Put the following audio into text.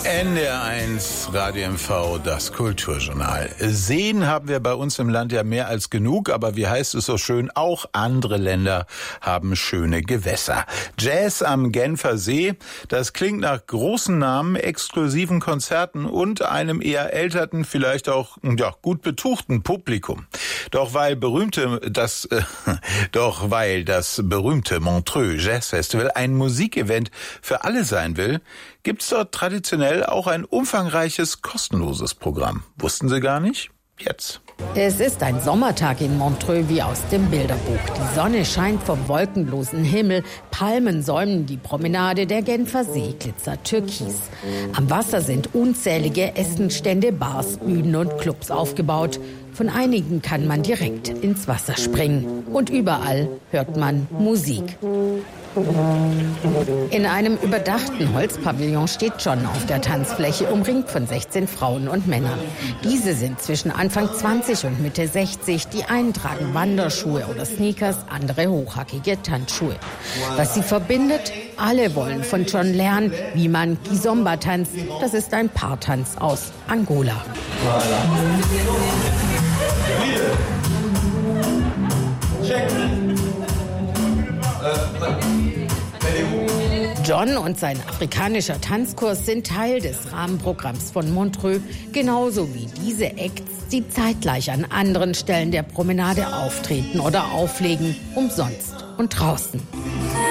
NDR1 Radio MV, das Kulturjournal. Seen haben wir bei uns im Land ja mehr als genug, aber wie heißt es so schön, auch andere Länder haben schöne Gewässer. Jazz am Genfer See, das klingt nach großen Namen, exklusiven Konzerten und einem eher älteren, vielleicht auch gut betuchten Publikum. Doch weil das berühmte Montreux Jazz Festival ein Musikevent für alle sein will, gibt's dort traditionell auch ein umfangreiches, kostenloses Programm. Wussten Sie gar nicht? Jetzt. Es ist ein Sommertag in Montreux wie aus dem Bilderbuch. Die Sonne scheint vom wolkenlosen Himmel, Palmen säumen die Promenade, der Genfer See glitzert türkis. Am Wasser sind unzählige Essenstände, Bars, Bühnen und Clubs aufgebaut. Von einigen kann man direkt ins Wasser springen. Und überall hört man Musik. In einem überdachten Holzpavillon steht John auf der Tanzfläche, umringt von 16 Frauen und Männern. Diese sind zwischen Anfang 20 und Mitte 60. Die einen tragen Wanderschuhe oder Sneakers, andere hochhackige Tanzschuhe. Was sie verbindet? Alle wollen von John lernen, wie man Kizomba tanzt. Das ist ein Paartanz aus Angola. John und sein afrikanischer Tanzkurs sind Teil des Rahmenprogramms von Montreux, genauso wie diese Acts, die zeitgleich an anderen Stellen der Promenade auftreten oder auflegen, umsonst und draußen.